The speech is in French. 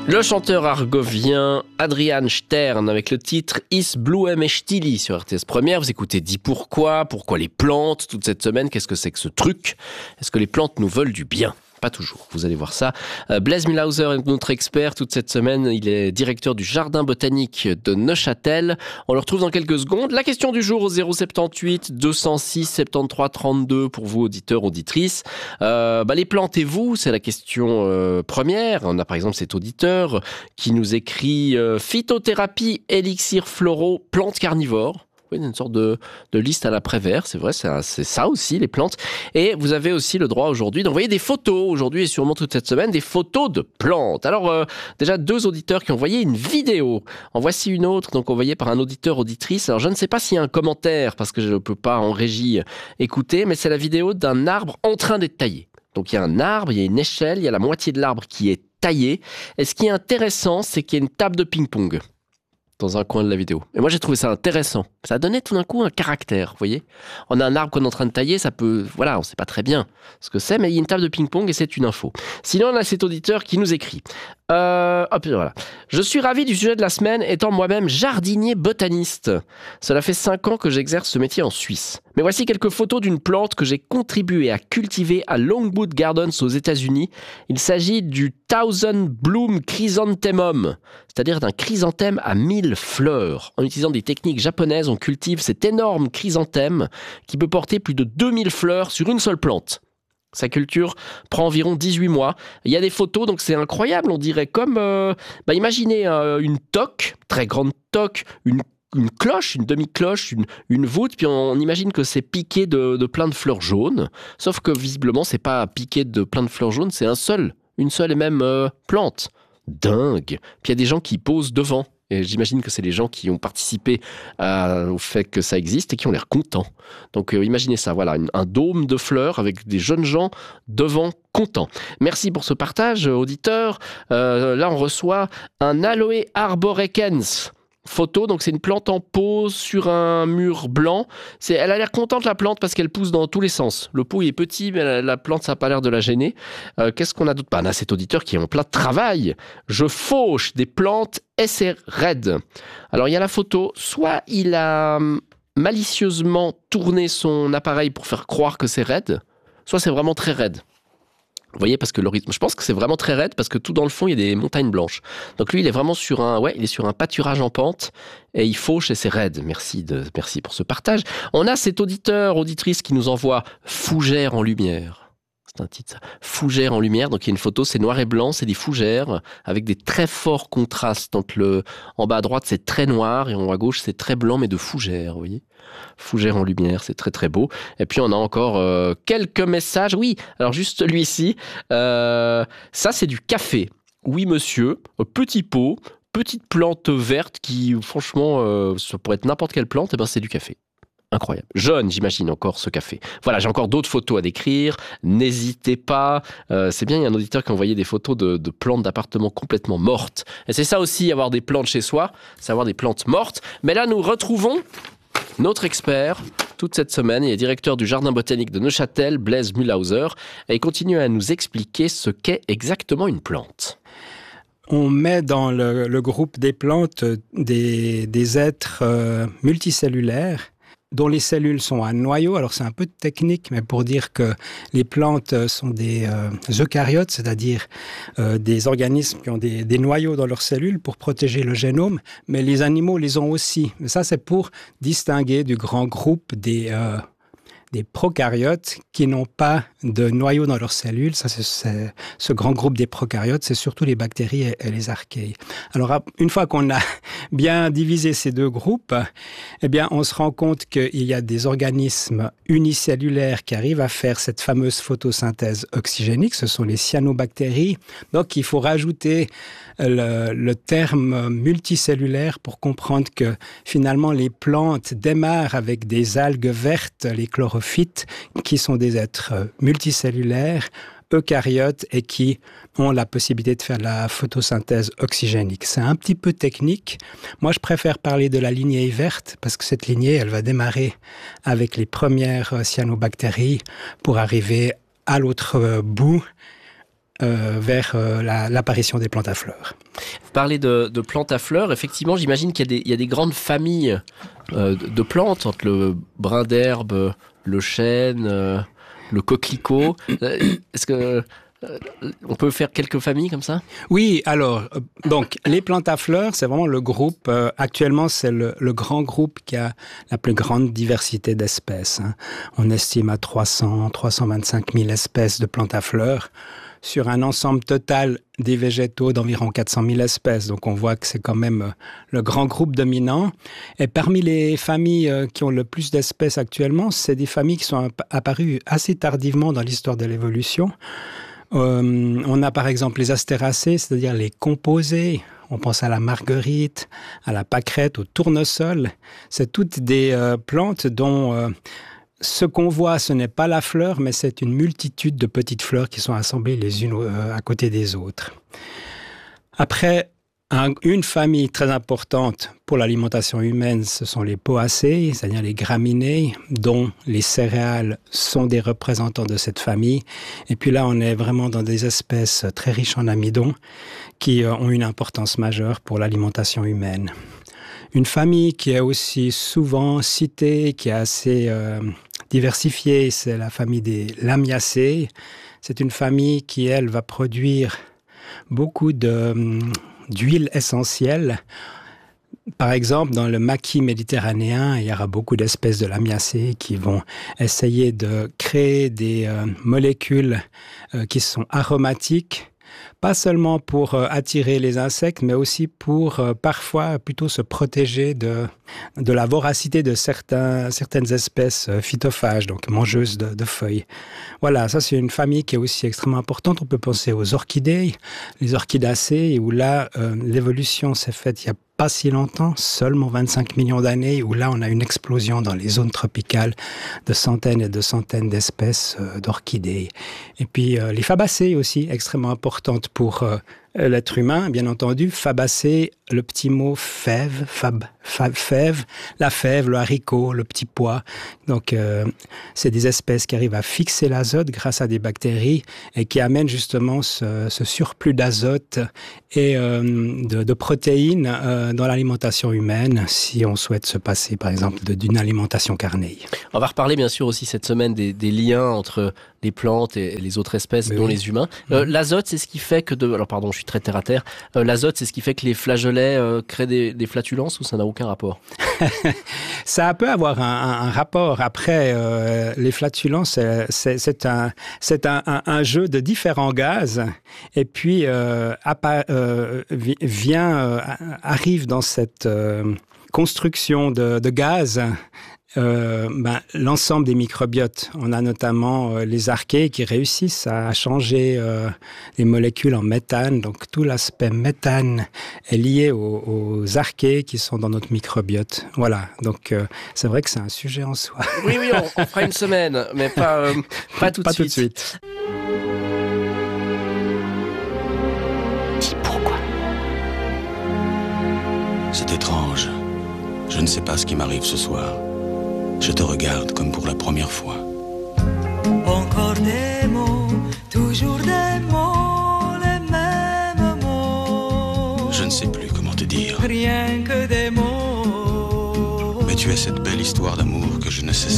Le chanteur argovien Adrian Stern avec le titre Is Bluem et Stili sur RTS Première. Vous écoutez Dis pourquoi les plantes toute cette semaine. Qu'est-ce que c'est que ce truc? Est-ce que les plantes nous veulent du bien? Pas toujours, vous allez voir ça. Blaise Mühlhauser est notre expert toute cette semaine. Il est directeur du Jardin botanique de Neuchâtel. On le retrouve dans quelques secondes. La question du jour au 078 206 73 32 pour vous, auditeurs, auditrices. Les plantes et vous, c'est la question première. On a par exemple cet auditeur qui nous écrit phytothérapie, élixirs floraux, plantes carnivores. Oui, une sorte de liste à l'après-vert, c'est vrai, c'est ça aussi, les plantes. Et vous avez aussi le droit aujourd'hui d'envoyer des photos, aujourd'hui et sûrement toute cette semaine, des photos de plantes. Alors, déjà, 2 auditeurs qui ont envoyé une vidéo. En voici une autre, donc envoyée par un auditeur-auditrice. Alors, je ne sais pas s'il y a un commentaire, parce que je ne peux pas en régie écouter, mais c'est la vidéo d'un arbre en train d'être taillé. Donc, il y a un arbre, il y a une échelle, il y a la moitié de l'arbre qui est taillée. Et ce qui est intéressant, c'est qu'il y a une table de ping-pong dans un coin de la vidéo. Et moi, j'ai trouvé ça intéressant. Ça a donné tout d'un coup un caractère, vous voyez. On a un arbre qu'on est en train de tailler, ça peut... Voilà, on sait pas très bien ce que c'est, mais il y a une table de ping-pong et c'est une info. Sinon, on a cet auditeur qui nous écrit. Voilà. Je suis ravi du sujet de la semaine, étant moi-même jardinier botaniste. Cela fait 5 ans que j'exerce ce métier en Suisse. Mais voici quelques photos d'une plante que j'ai contribué à cultiver à Longwood Gardens aux États-Unis. Il s'agit du Thousand Bloom Chrysanthemum, c'est-à-dire d'un chrysanthème à 1000 fleurs. En utilisant des techniques japonaises, on cultive cet énorme chrysanthème qui peut porter plus de 2000 fleurs sur une seule plante. Sa culture prend environ 18 mois. Il y a des photos, donc c'est incroyable, on dirait comme... imaginez une toque, très grande toque, une cloche, une demi-cloche, une voûte, puis on imagine que c'est piqué de plein de fleurs jaunes, sauf que visiblement c'est pas piqué de plein de fleurs jaunes, c'est une seule et même plante. Dingue. Puis il y a des gens qui posent devant. Et j'imagine que c'est les gens qui ont participé au fait que ça existe et qui ont l'air contents. Donc imaginez ça, voilà, un dôme de fleurs avec des jeunes gens devant contents. Merci pour ce partage, auditeur. Là, on reçoit un Aloe arborescens. Photo, donc c'est une plante en pot sur un mur blanc. Elle a l'air contente, la plante, parce qu'elle pousse dans tous les sens. Le pot il est petit, mais la plante, ça n'a pas l'air de la gêner. Qu'est-ce qu'on a d'autre? On a cet auditeur qui est en plein travail. Je fauche des plantes et c'est raide. Alors il y a la photo, soit il a malicieusement tourné son appareil pour faire croire que c'est raide, soit c'est vraiment très raide. Vous voyez, parce que le rythme, je pense que c'est vraiment très raide parce que tout dans le fond, il y a des montagnes blanches. Donc lui, il est vraiment sur un pâturage en pente et il fauche et c'est raide. Merci pour ce partage. On a cet auditrice qui nous envoie fougères en lumière. C'est un titre, ça. Fougères en lumière. Donc il y a une photo, c'est noir et blanc, c'est des fougères avec des très forts contrastes. Donc en bas à droite, c'est très noir et en haut à gauche, c'est très blanc, mais de fougères, vous voyez. Fougères en lumière, c'est très très beau. Et puis on a encore quelques messages. Oui, alors juste celui-ci. Ça, c'est du café. Oui, monsieur. Petit pot, petite plante verte qui, franchement, ça pourrait être n'importe quelle plante. Et ben, c'est du café. Incroyable. Jaune, j'imagine encore ce café. Voilà, j'ai encore d'autres photos à décrire. N'hésitez pas. C'est bien, il y a un auditeur qui a envoyé des photos de plantes d'appartements complètement mortes. Et c'est ça aussi, avoir des plantes chez soi, c'est avoir des plantes mortes. Mais là, nous retrouvons notre expert toute cette semaine. Il est directeur du Jardin botanique de Neuchâtel, Blaise Mühlhauser. Et il continue à nous expliquer ce qu'est exactement une plante. On met dans le groupe des plantes des êtres multicellulaires dont les cellules sont un noyau. Alors c'est un peu technique, mais pour dire que les plantes sont des eucaryotes, c'est-à-dire des organismes qui ont des noyaux dans leurs cellules pour protéger le génome, mais les animaux les ont aussi. Mais ça, c'est pour distinguer du grand groupe des prokaryotes qui n'ont pas de noyau dans leurs cellules. Ça, c'est ce grand groupe des prokaryotes, c'est surtout les bactéries et les archées. Alors, une fois qu'on a bien divisé ces deux groupes, eh bien, on se rend compte qu'il y a des organismes unicellulaires qui arrivent à faire cette fameuse photosynthèse oxygénique. Ce sont les cyanobactéries. Donc, il faut rajouter le terme multicellulaire pour comprendre que finalement les plantes démarrent avec des algues vertes, les chlorophytes, qui sont des êtres multicellulaires, eucaryotes et qui ont la possibilité de faire de la photosynthèse oxygénique. C'est un petit peu technique. Moi, je préfère parler de la lignée verte parce que cette lignée, elle va démarrer avec les premières cyanobactéries pour arriver à l'autre bout vers l'apparition des plantes à fleurs. Vous parlez de plantes à fleurs. Effectivement, j'imagine qu'il y a des grandes familles de plantes, entre le brin d'herbe, le chêne, le coquelicot. Est-ce que on peut faire quelques familles comme ça? Oui, alors, donc, les plantes à fleurs, c'est vraiment le groupe, actuellement, c'est le grand groupe qui a la plus grande diversité d'espèces. Hein. On estime à 325 000 espèces de plantes à fleurs sur un ensemble total des végétaux d'environ 400 000 espèces. Donc, on voit que c'est quand même le grand groupe dominant. Et parmi les familles qui ont le plus d'espèces actuellement, c'est des familles qui sont apparues assez tardivement dans l'histoire de l'évolution. On a par exemple les astéracées, c'est-à-dire les composés. On pense à la marguerite, à la pâquerette, au tournesol. C'est toutes des plantes dont ce qu'on voit, ce n'est pas la fleur, mais c'est une multitude de petites fleurs qui sont assemblées les unes à côté des autres. Après, une famille très importante pour l'alimentation humaine, ce sont les poacées, c'est-à-dire les graminées, dont les céréales sont des représentants de cette famille. Et puis là, on est vraiment dans des espèces très riches en amidon qui ont une importance majeure pour l'alimentation humaine. Une famille qui est aussi souvent citée, qui est assez diversifiée, c'est la famille des lamiacées. C'est une famille qui, elle, va produire beaucoup d'huiles essentielles. Par exemple, dans le maquis méditerranéen, il y aura beaucoup d'espèces de lamiacées qui vont essayer de créer des molécules qui sont aromatiques, pas seulement pour attirer les insectes, mais aussi pour parfois plutôt se protéger de la voracité de certaines espèces phytophages, donc mangeuses de feuilles. Voilà, ça c'est une famille qui est aussi extrêmement importante. On peut penser aux orchidées, les orchidacées, où là, l'évolution s'est faite il y a pas si longtemps, seulement 25 millions d'années, où là on a une explosion dans les zones tropicales de centaines et de centaines d'espèces d'orchidées. Et puis les fabacées aussi, extrêmement importantes pour l'être humain, bien entendu. Fabacées, le petit mot fève, fève, la fève, le haricot, le petit pois. Donc c'est des espèces qui arrivent à fixer l'azote grâce à des bactéries et qui amènent justement ce surplus d'azote et de protéines dans l'alimentation humaine, si on souhaite se passer, par exemple, d'une alimentation carnée. On va reparler, bien sûr, aussi cette semaine des liens entre les plantes et les autres espèces, dont les humains. L'azote, c'est ce qui fait que... Alors, pardon, je suis très terre-à-terre. L'azote, c'est ce qui fait que les flageolets créent des flatulences, ou ça n'a aucun rapport? Ça peut avoir un rapport. Après, les flatulences, c'est un jeu de différents gaz. Et puis, arrive dans cette construction de gaz l'ensemble des microbiotes. On a notamment les archées qui réussissent à changer les molécules en méthane. Donc tout l'aspect méthane est lié aux archées qui sont dans notre microbiote. Voilà, donc c'est vrai que c'est un sujet en soi. Oui, on fera une semaine, mais pas tout de suite. Dis pourquoi. C'est étrange. Je ne sais pas ce qui m'arrive ce soir. Je te regarde comme pour la première fois. Encore des mots, toujours des mots, les mêmes mots. Je ne sais plus comment te dire. Rien que des mots. Mais tu es cette belle histoire d'amour que je ne cesserai